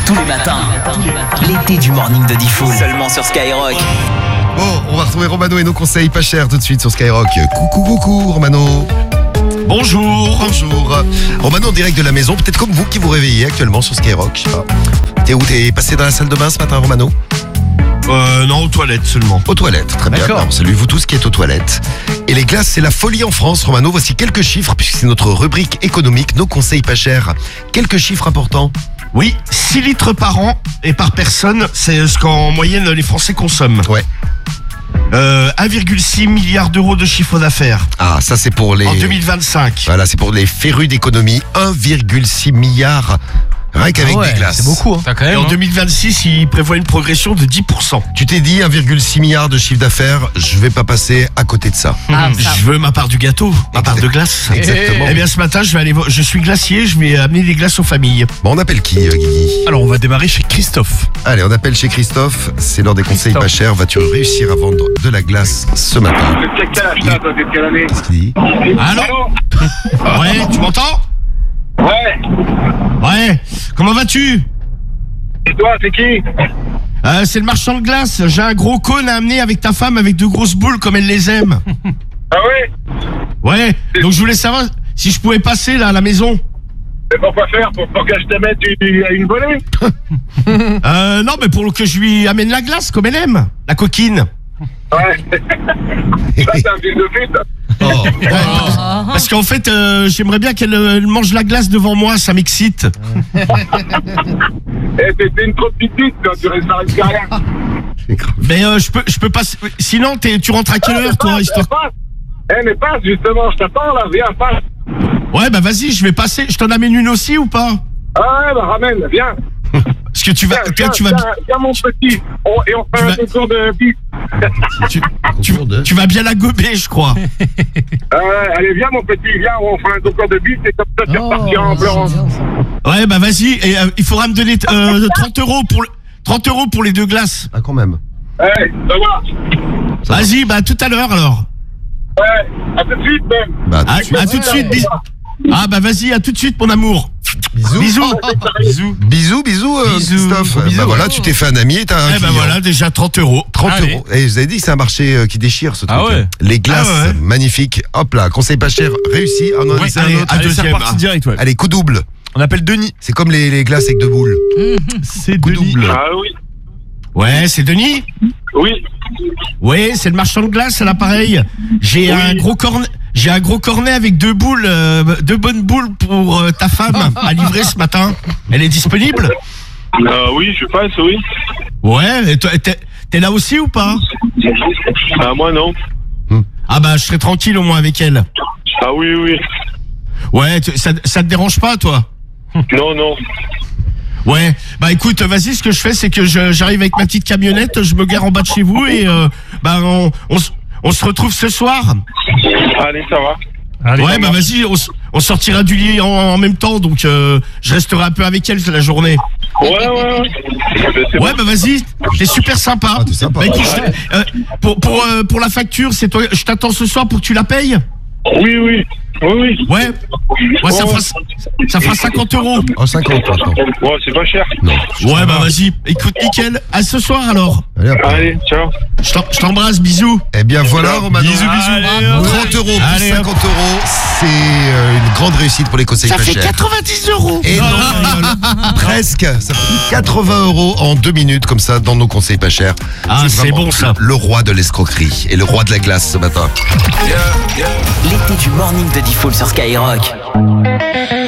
tous les matins. L'été du morning de Diffoul. Seulement sur Skyrock. Bon, on va retrouver Romano et nos conseils pas chers tout de suite sur Skyrock. Coucou Romano. Bonjour. Romano en direct de la maison, peut-être comme vous qui vous réveillez actuellement sur Skyrock. Je sais pas. T'es où? T'es passé dans la salle de bain ce matin, Romano? Non, aux toilettes seulement. Aux toilettes, très bien. D'accord. Alors, salut vous tous qui êtes aux toilettes. Et les glaces, c'est la folie en France, Romano. Voici quelques chiffres, puisque c'est notre rubrique économique, nos conseils pas chers. Quelques chiffres importants. Oui, 6 litres par an et par personne, c'est ce qu'en moyenne les Français consomment. Ouais. 1,6 milliard d'euros de chiffre d'affaires. Ah, ça c'est pour les... En 2025. Voilà, c'est pour les férus d'économie. 1,6 milliard. Rien qu'avec des glaces. C'est beaucoup, hein. Et en 2026, il prévoit une progression de 10%. Tu t'es dit 1,6 milliard de chiffre d'affaires, je vais pas passer à côté de ça. Je veux ma part du gâteau, ma part de glace. Exactement. Eh bien, ce matin, je suis glacier, je vais amener des glaces aux familles. Bon, on appelle qui, Guigui? Alors, on va démarrer chez Christophe. Allez, on appelle chez Christophe. C'est l'heure des conseils pas chers. Vas-tu réussir à vendre de la glace ce matin? Qu'est-ce qu'il dit? Allô? Ouais, tu m'entends? Ouais. Comment vas-tu? Et toi, c'est qui? C'est le marchand de glace. J'ai un gros cône à amener avec ta femme avec de grosses boules comme elle les aime. Ah oui? Ouais, donc je voulais savoir si je pouvais passer là à la maison. Mais pourquoi faire? Pour que je te mette une volée? Non, mais pour que je lui amène la glace comme elle aime, la coquine. Ouais. Ça, c'est un film de pute. Ouais, parce qu'en fait, j'aimerais bien qu'elle mange la glace devant moi, ça m'excite. T'es une trop petite pute, toi, tu restes à rien. Mais je peux pas. Sinon, tu rentres à quelle heure, toi, histoire? Mais passe, justement, je t'attends là, viens, passe. Ouais, bah vas-y, je vais passer. Je t'en amène une aussi ou pas? Ah ouais, bah ramène, viens. Parce que tu vas. Viens, mon petit. Et on fait un concours de bif. Tu vas bien la gober, je crois. Allez, viens, mon petit, viens, on fait un concours de bif et comme ça, tu repartiras en pleurant. Ouais, bah vas-y. Et il faudra me donner 30 euros pour les deux glaces. Ah, quand même. Ouais, ça va. Vas-y, bah à tout à l'heure alors. Ouais, à tout de suite, même. Bah, À tout de suite, bisous. Ah bah vas-y, à tout de suite, mon amour. Bisous. Christophe. Bisous. Bah voilà, tu t'es fait un ami et t'as un Eh ben client. voilà, déjà 30 euros. 30 Allez. euros. Et vous avez dit que c'est un marché qui déchire ce truc. Ah ouais. Les glaces, Ah ouais. magnifiques. Hop là, conseil pas cher, réussi. On en a laissé un autre. Allez, c'est deuxième, reparti hein. direct, ouais. Allez, coup double. On appelle Denis. C'est comme les glaces avec deux boules. C'est Coup Denis. double. Ah oui. Ouais, c'est Denis. Oui. Ouais, c'est le marchand de glace à l'appareil. J'ai un gros cornet avec deux bonnes boules pour ta femme à livrer ce matin. Elle est disponible? Oui, je passe, oui. Ouais, et toi, t'es là aussi ou pas? Ah, moi, non. Ah bah je serai tranquille au moins avec elle. Ah oui. Ouais, ça te dérange pas toi? Non. Ouais, bah écoute, vas-y, ce que je fais, c'est que j'arrive avec ma petite camionnette, je me gare en bas de chez vous et on se retrouve ce soir. Allez, ça va. Allez, Ouais, bah vas-y, on sortira du lit en même temps, donc je resterai un peu avec elle la journée. Ouais. Ouais, bah vas-y, t'es super sympa. Ah, t'es sympa. Bah, écoute, pour la facture, c'est toi, je t'attends ce soir pour que tu la payes. Oui. Ouais, ça fera 50 euros. Oh, 50 maintenant. Ouais, c'est pas cher. Non. Ouais, bah vas-y, écoute, nickel. À ce soir alors. Allez, hop. Allez, ciao. Je t'embrasse, bisous. Eh bien voilà, Romano. Bisous. Allez, 30 euros plus Allez, 50 euros. C'est une grande réussite pour les conseils Ça pas fait chers. 90 euros. Et non, presque. Ça fait 80 euros en 2 minutes comme ça dans nos conseils pas chers. Ah, c'est vraiment bon, ça. Le roi de l'escroquerie et le roi de la glace ce matin. L'été du morning de Diffoul sur Skyrock.